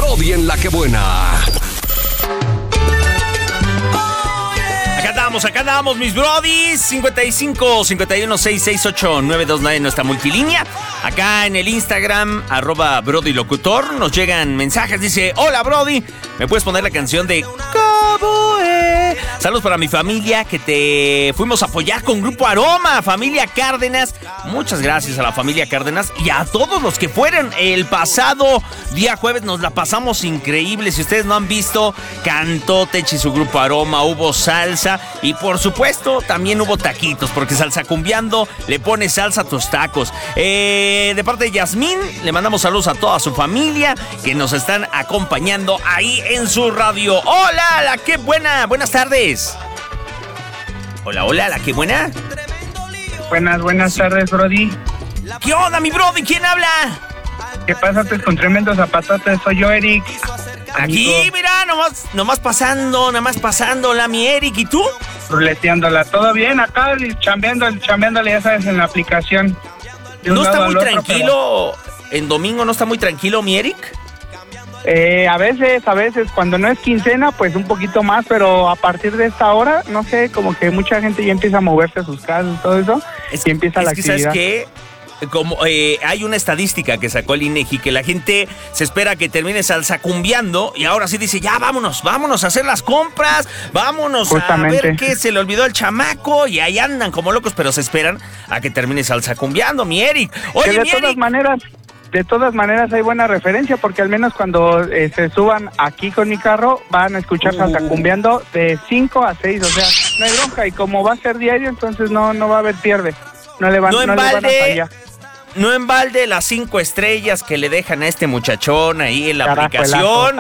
Brody en La Que Buena. Acá andamos, mis brodis. 55 51 668 929 nuestra multilínea. Acá en el Instagram, @BrodyLocutor, nos llegan mensajes. Dice: hola, Brody, ¿me puedes poner la canción de Cowboy? Saludos para mi familia, que te fuimos a apoyar con Grupo Aroma, familia Cárdenas. Muchas gracias a la familia Cárdenas y a todos los que fueron el pasado día jueves. Nos la pasamos increíble. Si ustedes no han visto, cantó Techi su Grupo Aroma, hubo salsa y por supuesto también hubo taquitos, porque Salsa Cumbiando le pone salsa a tus tacos. De parte de Yasmín, le mandamos saludos a toda su familia que nos están acompañando ahí en su radio. Hola, La Que Buena, buenas tardes. Hola, La Que Buena. Buenas tardes, Brody. ¿Qué onda, mi Brody? ¿Quién habla? ¿Qué pasa con tremendos zapatotes? Soy yo, Eric. Aquí, Amigo. mira, nomás pasando, hola, mi Eric, ¿y tú? Ruleteándola, ¿todo bien? Acá chambeándole, ya sabes, en la aplicación. ¿No está muy tranquilo? ¿En domingo no está muy tranquilo, mi Eric? A veces, cuando no es quincena, pues un poquito más, pero a partir de esta hora, no sé, como que mucha gente ya empieza a moverse a sus casas y todo eso, y empieza la actividad. ¿Sabes qué? Como hay una estadística que sacó el INEGI, que la gente se espera que termine Salsa Cumbiando y ahora sí dice: ya vámonos a hacer las compras, vámonos Justamente. a ver qué se le olvidó al chamaco, y ahí andan como locos, pero se esperan a que termine Salsa Cumbiando, mi Eric. Oye, Que mi Eric. de todas maneras hay buena referencia, porque al menos cuando se suban aquí con mi carro, van a escuchar Salsa Cumbiando de 5 a 6, o sea, no hay bronca, y como va a ser diario, entonces no va a haber pierde, no le van a fallar. No en balde las 5 estrellas que le dejan a este muchachón ahí en la aplicación.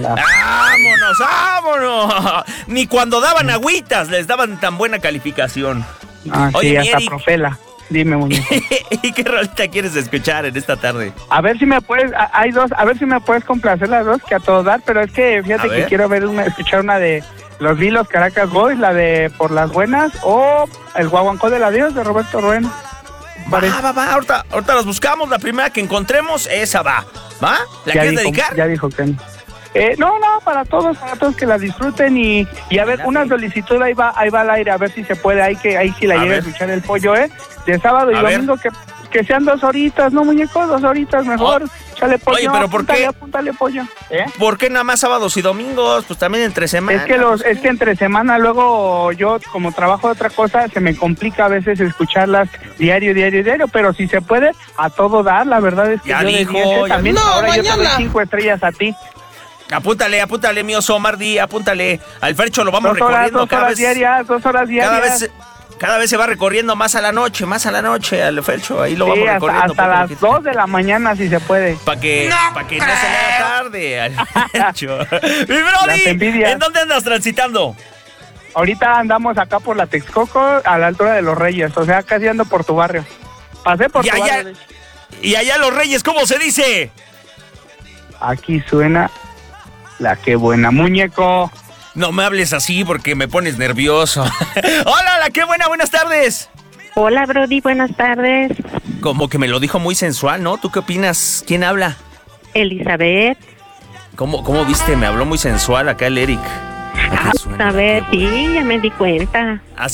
¡Vámonos! Ni cuando daban agüitas les daban tan buena calificación. Oye, sí, hasta Eric, Profela. Dime, muñeco. ¿Y qué rolita quieres escuchar en esta tarde? A ver si me puedes, hay dos, a ver si me puedes complacer las dos, que a todo dar, pero es que fíjate que quiero escuchar una de Los Vilos Caracas Boys, la de Por las Buenas, o El Guaguancó del Adiós de Roberto Rueno. Va, ahorita las buscamos, la primera que encontremos, esa va. ¿Va? ¿La quieres dedicar? Ya dijo que no. No, para todos que la disfruten y a ver, una solicitud ahí va al aire, a ver si se puede, ahí sí la llega a escuchar el pollo, de sábado y domingo, que sean 2 horitas, no, muñeco, 2 horitas mejor. Chale, pollo. Oye, pero ¿por qué? Apúntale, pollo. ¿Por qué nada más sábados y domingos? Pues también entre semana. Es que entre semana luego yo, como trabajo de otra cosa, se me complica a veces escucharlas diario, pero si se puede, a todo dar, la verdad es que ya yo dijo, también, ahora yo te doy 5 estrellas a ti. Apúntale, mi oso Mardi, apúntale. Al Fercho lo vamos 2 horas, recorriendo 2 horas diarias, 2 horas diarias. Cada vez se va recorriendo más a la noche, al Fercho, ahí lo vamos recorriendo. Hasta las 2 de la mañana, si se puede. Para que no se le haga tarde al Fercho. Mi Brody, ¿en dónde andas transitando? Ahorita andamos acá por la Texcoco, a la altura de Los Reyes, o sea, casi ando por tu barrio. Pasé por tu barrio. Y allá Los Reyes, ¿cómo se dice? Aquí suena La Que Buena, muñeco. No me hables así porque me pones nervioso. Hola, La Que Buena, buenas tardes. Hola, Brody, buenas tardes. Como que me lo dijo muy sensual, ¿no? ¿Tú qué opinas? ¿Quién habla? Elizabeth. ¿Cómo viste? Me habló muy sensual acá el Eric. A ver, sí, ya me di cuenta.